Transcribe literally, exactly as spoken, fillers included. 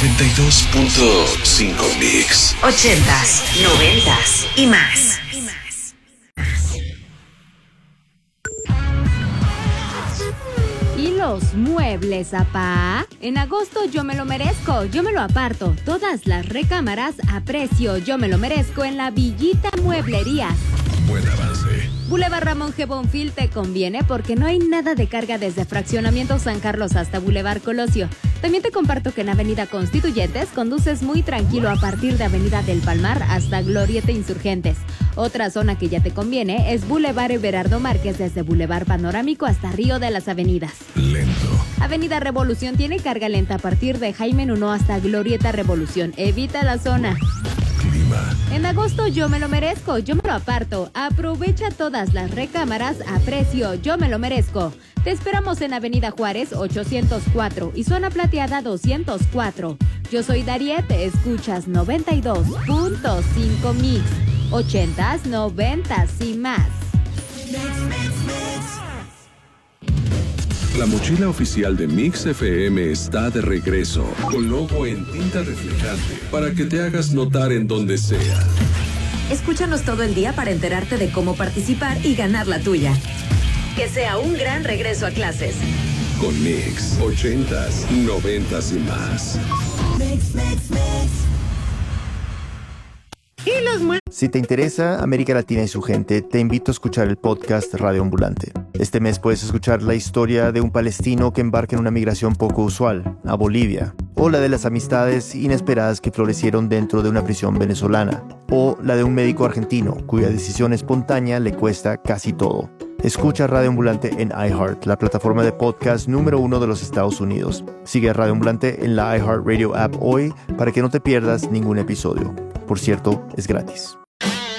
noventa y dos punto cinco Mix. Ochentas, noventas y más. ¿Y los muebles, apá? En agosto yo me lo merezco, yo me lo aparto. Todas las recámaras a precio yo me lo merezco en la Villita Mueblerías. Buen avance. Boulevard Ramón G. Bonfil te conviene porque no hay nada de carga desde Fraccionamiento San Carlos hasta Boulevard Colosio. También te comparto que en Avenida Constituyentes conduces muy tranquilo a partir de Avenida del Palmar hasta Glorieta Insurgentes. Otra zona que ya te conviene es Boulevard Everardo Márquez desde Boulevard Panorámico hasta Río de las Avenidas. Lento. Avenida Revolución tiene carga lenta a partir de Jaime Nuno hasta Glorieta Revolución. Evita la zona. Clima. En agosto yo me lo merezco, yo me lo aparto. Aprovecha todas las recámaras a precio, yo me lo merezco. Te esperamos en Avenida Juárez ochocientos cuatro y Zona Plateada doscientos cuatro. Yo soy Dariet, escuchas noventa y dos punto cinco Mix. Ochentas, noventas y más. La mochila oficial de Mix F M está de regreso, con logo en tinta reflejante, para que te hagas notar en donde sea. Escúchanos todo el día para enterarte de cómo participar y ganar la tuya. Que sea un gran regreso a clases. Con Mix, ochentas, noventas y más. Mix, mix, mix. Y los mu- Si te interesa América Latina y su gente, te invito a escuchar el podcast Radio Ambulante. Este mes puedes escuchar la historia de un palestino que embarca en una migración poco usual, a Bolivia, o la de las amistades inesperadas que florecieron dentro de una prisión venezolana, o la de un médico argentino cuya decisión espontánea le cuesta casi todo. Escucha Radio Ambulante en iHeart, la plataforma de podcast número uno de los Estados Unidos. Sigue a Radio Ambulante en la iHeartRadio app hoy para que no te pierdas ningún episodio. Por cierto, es gratis.